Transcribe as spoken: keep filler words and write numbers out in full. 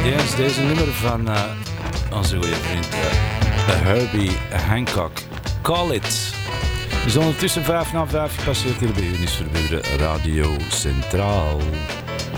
Yes, deze nummer van uh, onze goede vriend uh, Herbie Hancock. Call It. Het is ondertussen vijf na vijf gepasseerd hier bij Unis Verburen Radio Centraal.